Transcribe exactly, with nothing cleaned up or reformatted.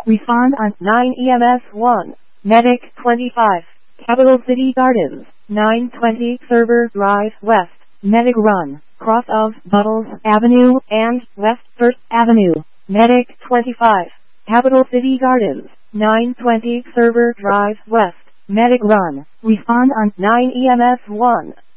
Respond on nine E M S one. Medic twenty-five. Capital City Gardens, nine twenty Server Drive West. Medic Run, cross of Buttles Avenue and West First Avenue. Medic twenty-five. Capital City Gardens, nine twenty Server Drive West. Medic Run. Respond on nine E M S one.